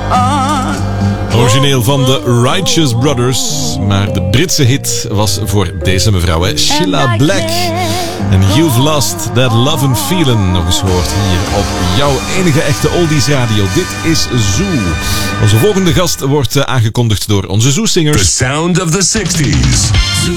Origineel van de Righteous Brothers. Maar de Britse hit was voor deze mevrouw, hè? Cilla Black. En You've Lost That Love and Feeling. Nog eens gehoord hier op jouw enige echte oldies radio. Dit is Zoo. Onze volgende gast wordt aangekondigd door onze Zoo-singers. The sound of the 60s.